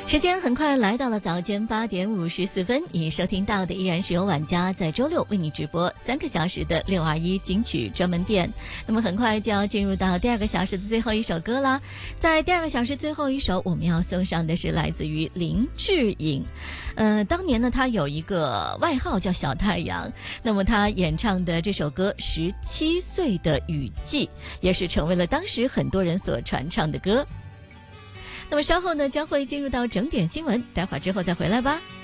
时间很快来到了早间8:54，你收听到的依然是由晚家在周六为你直播3个小时的621金曲专门店。那么很快就要进入到第2个小时的最后一首歌啦。在第2个小时最后一首，我们要送上的是来自于林志颖。当年呢，他有一个外号叫小太阳。那么他演唱的这首歌《17岁的雨季》，也是成为了当时很多人所传唱的歌。那么稍后呢，将会进入到整点新闻，待会儿之后再回来吧。